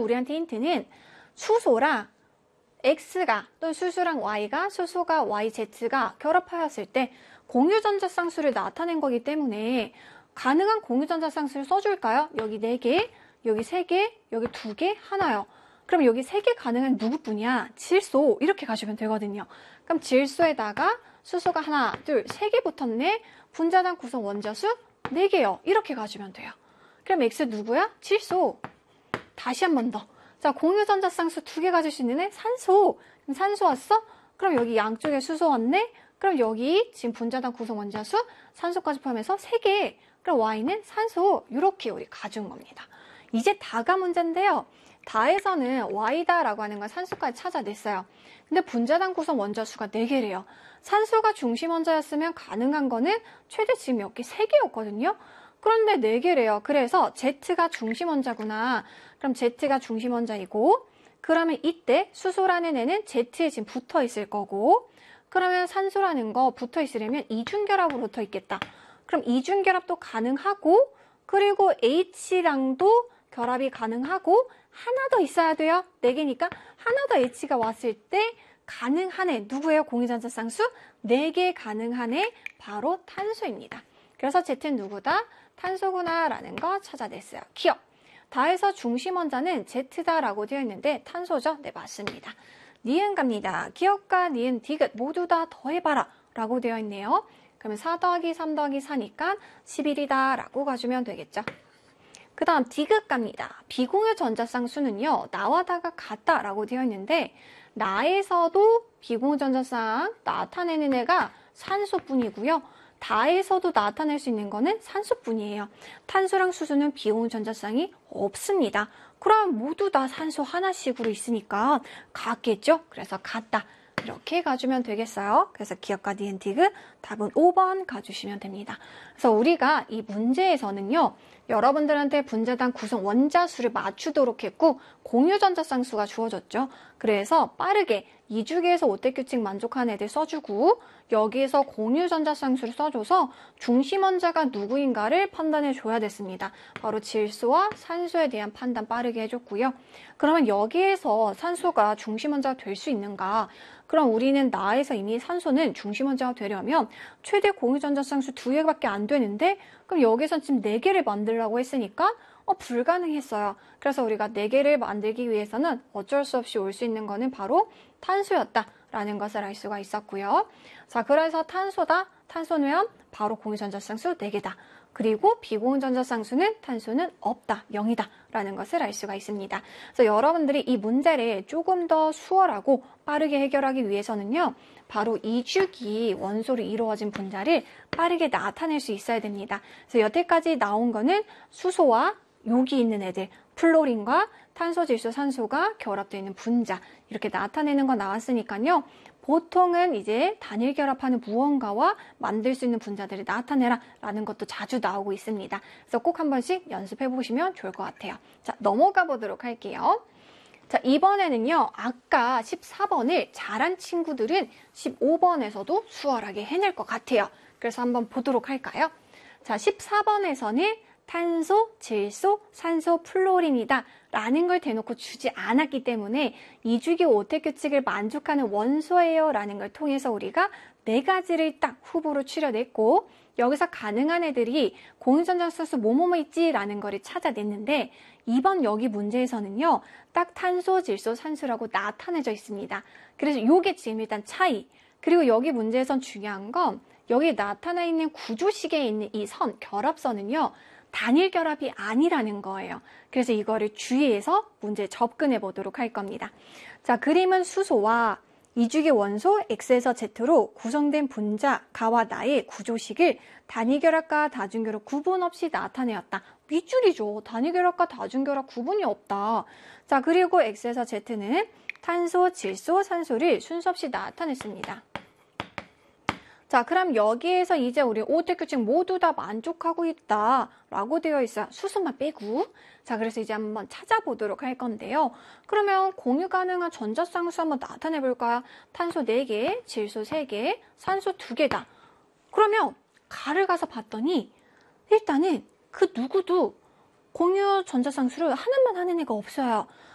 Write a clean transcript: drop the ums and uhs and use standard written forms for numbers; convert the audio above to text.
우리한테 힌트는 수소랑 X가 또는 수소랑 Y가 수소가 YZ가 결합하였을 때 공유전자쌍수를 나타낸 거기 때문에 가능한 공유전자쌍수를 써줄까요? 여기 4개, 여기 3개, 여기 2개, 하나요. 그럼 여기 3개 가능한 누구뿐이야? 질소 이렇게 가시면 되거든요. 그럼 질소에다가 수소가 하나, 둘, 3개 붙었네. 분자단 구성 원자수 4개요. 이렇게 가시면 돼요. 그럼 X 누구야? 질소. 다시 한 번 더. 자, 공유전자쌍수 2개 가질 수 있는 애? 산소. 그럼 산소 왔어? 그럼 여기 양쪽에 수소 왔네? 그럼 여기 지금 분자단 구성 원자수 산소까지 포함해서 3개. 그럼 Y는 산소. 이렇게 우리 가져온 겁니다. 이제 다가 문제인데요. 다에서는 Y다라고 하는 건 산소까지 찾아냈어요. 근데 분자단 구성 원자수가 4개래요. 산소가 중심 원자였으면 가능한 거는 최대 지금 몇 개? 3개였거든요. 그런데 4개래요. 그래서 Z가 중심 원자구나. 그럼 Z가 중심 원자이고, 그러면 이때 수소라는 애는 Z에 지금 붙어 있을 거고, 그러면 산소라는 거 붙어 있으려면 이중결합으로 붙어 있겠다. 그럼 이중결합도 가능하고, 그리고 H랑도 결합이 가능하고, 하나 더 있어야 돼요. 4개니까 하나 더 H가 왔을 때 가능한 애 누구예요? 공유전자쌍수 4개 가능한 애 바로 탄소입니다. 그래서 Z는 누구다? 탄소구나 라는 거 찾아냈어요. 기억. 다에서 중심 원자는 Z다라고 되어 있는데 탄소죠? 네, 맞습니다. 니은 갑니다. 기억과 니은, 디귿 모두 다 더해봐라 라고 되어 있네요. 그러면 4 더하기 3 더하기 4니까 11이다 라고 가주면 되겠죠. 그 다음 디귿 갑니다. 비공유 전자쌍수는요. 나와 다가 같다라고 되어 있는데 나에서도 비공유 전자쌍 나타내는 애가 산소뿐이고요. 다에서도 나타낼 수 있는 거는 산소뿐이에요. 탄소랑 수소는 비공유 전자쌍이 없습니다. 그럼 모두 다 산소 하나씩으로 있으니까 같겠죠? 그래서 같다. 이렇게 가주면 되겠어요. 그래서 기억과 니은 디귿 답은 5번 가주시면 됩니다. 그래서 우리가 이 문제에서는요. 여러분들한테 분자단 구성 원자수를 맞추도록 했고 공유전자쌍수가 주어졌죠. 그래서 빠르게 2주기에서 5대 규칙 만족한 애들 써주고 여기에서 공유전자쌍수를 써줘서 중심 원자가 누구인가를 판단해 줘야 됐습니다. 바로 질소와 산소에 대한 판단 빠르게 해줬고요. 그러면 여기에서 산소가 중심 원자가 될 수 있는가? 그럼 우리는 나에서 이미 산소는 중심 원자가 되려면 최대 공유전자쌍수 2개밖에 안 되는데 그럼 여기서 지금 4개를 만들라고 했으니까 불가능했어요. 그래서 우리가 4개를 만들기 위해서는 어쩔 수 없이 올 수 있는 거는 바로 탄소였다라는 것을 알 수가 있었고요. 자, 그래서 탄소다. 탄소는 바로 공유전자쌍수 4개다. 그리고 비공유전자쌍수는 탄소는 없다, 0이다 라는 것을 알 수가 있습니다. 그래서 여러분들이 이 문제를 조금 더 수월하고 빠르게 해결하기 위해서는요. 바로 2주기 원소로 이루어진 분자를 빠르게 나타낼 수 있어야 됩니다. 그래서 여태까지 나온 거는 수소와 여기 있는 애들, 플로린과 탄소, 질소, 산소가 결합되어 있는 분자 이렇게 나타내는 거 나왔으니까요. 보통은 이제 단일 결합하는 무언가와 만들 수 있는 분자들을 나타내라 라는 것도 자주 나오고 있습니다. 그래서 꼭 한 번씩 연습해 보시면 좋을 것 같아요. 자, 넘어가 보도록 할게요. 자, 이번에는요. 아까 14번을 잘한 친구들은 15번에서도 수월하게 해낼 것 같아요. 그래서 한번 보도록 할까요? 자, 14번에서는 탄소, 질소, 산소, 플로린이다 라는 걸 대놓고 주지 않았기 때문에 2주기 5태 규칙을 만족하는 원소예요 라는 걸 통해서 우리가 4가지를 딱 후보로 추려냈고 여기서 가능한 애들이 공유전자쌍수 뭐뭐뭐 있지 라는 거를 찾아냈는데 이번 여기 문제에서는요 딱 탄소, 질소, 산소라고 나타내져 있습니다. 그래서 요게 지금 일단 차이. 그리고 여기 문제에선 중요한 건 여기 나타나 있는 구조식에 있는 이 선, 결합선은요 단일 결합이 아니라는 거예요. 그래서 이거를 주의해서 문제에 접근해 보도록 할 겁니다. 자, 그림은 수소와 2주기 원소 X에서 Z로 구성된 분자 가와 나의 구조식을 단위결합과 다중결합 구분 없이 나타내었다. 윗줄이죠. 단위결합과 다중결합 구분이 없다. 자, 그리고 X에서 Z는 탄소, 질소, 산소를 순서 없이 나타냈습니다. 자, 그럼 여기에서 이제 우리 5대 규칙 모두 다 만족하고 있다 라고 되어 있어요. 수소만 빼고. 자, 그래서 이제 한번 찾아보도록 할 건데요. 그러면 공유 가능한 전자쌍수 한번 나타내 볼까요? 탄소 4개, 질소 3개, 산소 2개다. 그러면 가를 가서 봤더니 일단은 그 누구도 공유 전자쌍수를 하나만 하는 애가 없어요.